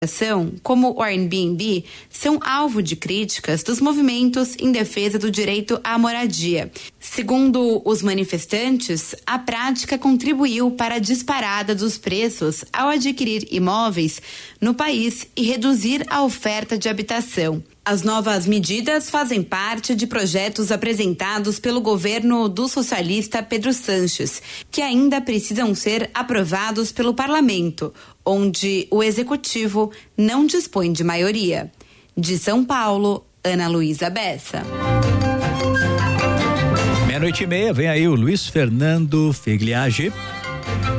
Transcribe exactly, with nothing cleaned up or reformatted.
como o Airbnb, são alvo de críticas dos movimentos em defesa do direito à moradia. Segundo os manifestantes, a prática contribuiu para a disparada dos preços ao adquirir imóveis no país e reduzir a oferta de habitação. As novas medidas fazem parte de projetos apresentados pelo governo do socialista Pedro Sanches, que ainda precisam ser aprovados pelo parlamento, onde o executivo não dispõe de maioria. De São Paulo, Ana Luísa Bessa. Meia-noite e meia, vem aí o Luiz Fernando Figliage.